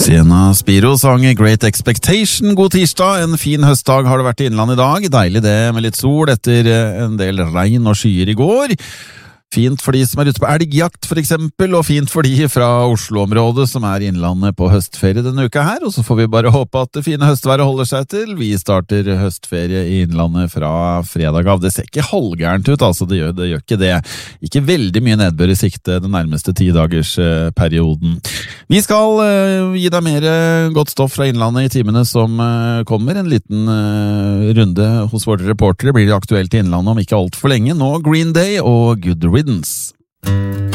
Sienna Spiro sang Great Expectation. God tirsdag, en fin høstdag har det vært i Innlandet i dag. Deilig det med litt sol etter en del regn og skyer i går. Fint for de som ute på elgjakt for eksempel, og fint for de fra Oslo-området som i Innlandet på høstferie denne uka her. Og så får vi bare håpe at det fine høstværet holder seg til. Vi starter høstferie i Innlandet fra fredag av. Det ser ikke halvgærent ut, altså det gjør ikke det. Ikke veldig mye nedbør i sikte den nærmeste 10-dagers perioden. Vi skal gi deg mer godt stoff fra Innlandet i timene som kommer. En liten runde hos våre reportere blir det aktuelt i Innlandet om ikke alt for lenge. Nå Green Day og Good Riddance.